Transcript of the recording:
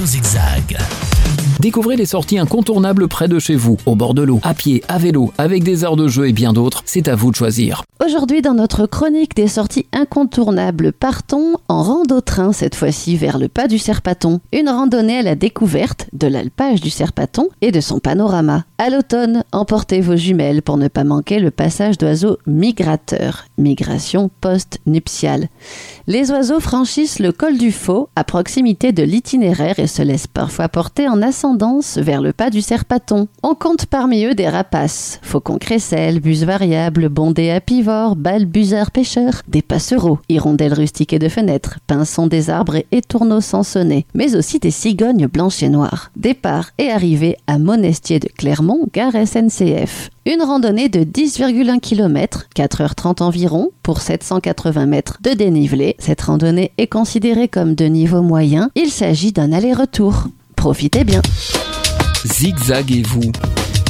Radio Zigzag. Découvrez les sorties incontournables près de chez vous, au bord de l'eau, à pied, à vélo, avec des aires de jeu et bien d'autres. C'est à vous de choisir. Aujourd'hui, dans notre chronique des sorties incontournables, partons en rando-train, cette fois-ci vers le pas du Serpaton. Une randonnée à la découverte de l'alpage du Serpaton et de son panorama. À l'automne, emportez vos jumelles pour ne pas manquer le passage d'oiseaux migrateurs. Migration post-nuptiale. Les oiseaux franchissent le col du Faux à proximité de l'itinéraire et se laissent parfois porter en ascendance vers le pas du Serpaton. On compte parmi eux des rapaces, faucons crécelles, buses variables, bondés apivores, balbuzards pêcheurs, des passereaux, hirondelles rustiques et de fenêtres, pinsons des arbres et tourneaux sansonnés, mais aussi des cigognes blanches et noires. Départ et arrivée à Monestier de Clermont, gare SNCF. Une randonnée de 10,1 km, 4h30 environ, pour 780 mètres de dénivelé. Cette randonnée est considérée comme de niveau moyen. Il s'agit d'un aller-retour. Profitez bien. Zigzaguez-vous.